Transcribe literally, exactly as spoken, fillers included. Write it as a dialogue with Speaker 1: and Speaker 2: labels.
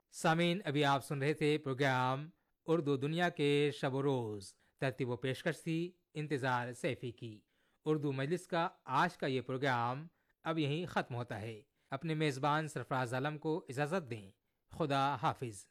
Speaker 1: सामीन, अभी आप सुन रहे थे प्रोग्राम उर्दू दुनिया के शब रोज। तरतीब व पेशकश थी इंतजार सैफी की। उर्दू मजलिस का आज का ये प्रोग्राम अब यहीं ख़त्म होता है। अपने मेज़बान सरफराज आलम को इजाज़त दें। खुदा हाफिज़।